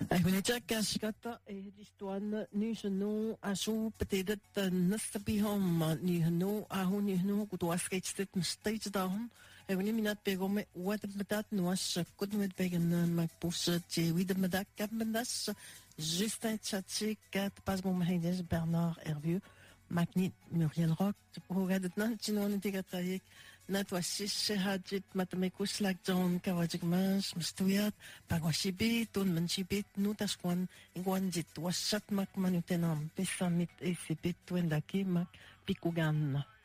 Agunichakashkata edistuan nyhnu asu betedet nastabihom nyhnu ahu nyhnu kutuasketstet msteitsdahon aguniminat begome watbetat nuas kutmet begen makpus tewidmedak kabmendas Justin Tchatchik kat pasmom heides Bernard Hervieux Magnit Muriel Rock hogadet nan chinon tigatayik natwasis shehajit matmekus lak John kawajigmas mstuyat pagwashibit un manchibit nutaswan ingwanjit wasat mak manutenam pesamit esipit wendaki mak pikugan